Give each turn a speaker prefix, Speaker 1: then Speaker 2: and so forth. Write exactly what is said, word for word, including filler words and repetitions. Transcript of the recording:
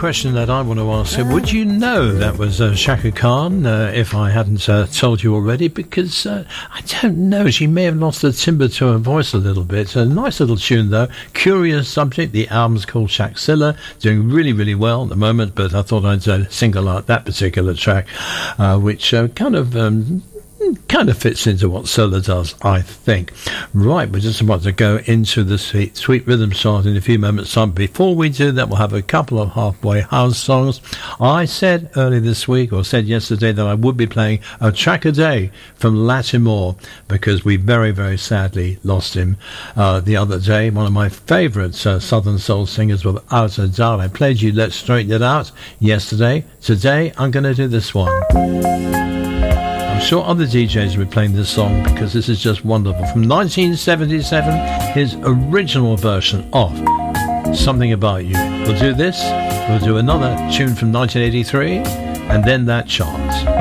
Speaker 1: question that I want to ask you, would you know that was uh, Chaka Khan uh, if I hadn't uh, told you already? Because uh, I don't know, she may have lost the timbre to her voice a little bit. A nice little tune though, curious subject. The album's called Shaxilla, doing really, really well at the moment, but I thought I'd uh, single out that particular track, uh, which uh, kind of... Um, kind of fits into what Solar does, I think. Right, we're just about to go into the sweet, sweet rhythm chart in a few moments' time. Before we do that, we'll have a couple of halfway house songs. I said earlier this week, or said yesterday, that I would be playing a track a day from Latimore, because we very, very sadly lost him uh, the other day. One of my favourite uh, Southern Soul singers, without a doubt. I played you Let's Straighten It Out yesterday. Today, I'm going to do this one. I'm sure other D Js will be playing this song because this is just wonderful. From nineteen seventy-seven, his original version of Something About You. We'll do this, we'll do another tune from nineteen eighty-three, and then that chant.